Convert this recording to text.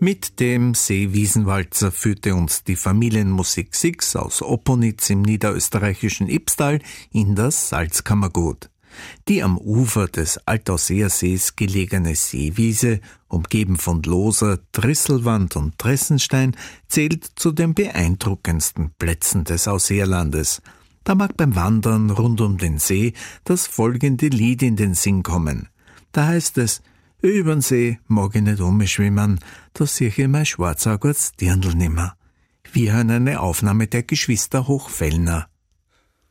Mit dem Seewiesenwalzer führte uns die Familienmusik Six aus Opponitz im niederösterreichischen Ibstal in das Salzkammergut. Die am Ufer des Altauseersees gelegene Seewiese, umgeben von loser Trisselwand und Tressenstein, zählt zu den beeindruckendsten Plätzen des Ausseerlandes. Da mag beim Wandern rund um den See das folgende Lied in den Sinn kommen. Da heißt es: Übern See mag ich nicht umschwimmen, da sieh ich mein Schwarzaugerts Dirndl nimmer. Wir hören eine Aufnahme der Geschwister Hochfellner.